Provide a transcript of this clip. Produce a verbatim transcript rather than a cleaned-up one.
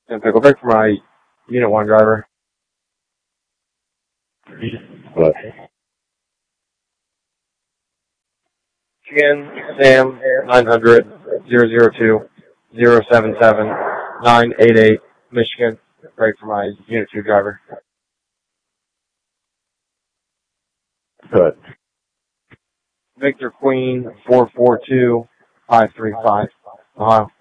And pickle break for my Unit one driver. What? Michigan, Sam, nine hundred, zero zero two, zero seven seven, nine eight eight, Michigan. Break for my Unit two driver. Good. Victor Queen, four four two, five three five, Ohio.